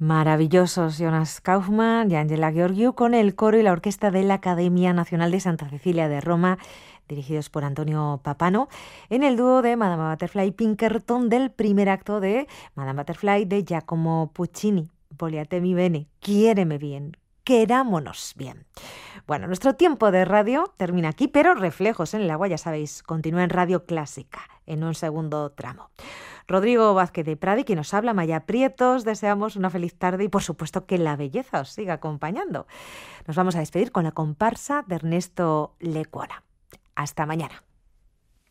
Maravillosos Jonas Kaufmann y Angela Gheorghiu con el coro y la orquesta de la Academia Nacional de Santa Cecilia de Roma, dirigidos por Antonio Papano, en el dúo de Madama Butterfly Pinkerton del primer acto de Madame Butterfly de Giacomo Puccini. Vogliatemi bene, quiéreme bien, querámonos bien. Bueno, nuestro tiempo de radio termina aquí, pero Reflejos en el agua, ya sabéis, continúa en Radio Clásica, en un segundo tramo. Rodrigo Vázquez de Pradi, quien nos habla, Maya Prietos, deseamos una feliz tarde y por supuesto que la belleza os siga acompañando. Nos vamos a despedir con la comparsa de Ernesto Lecuona. Hasta mañana.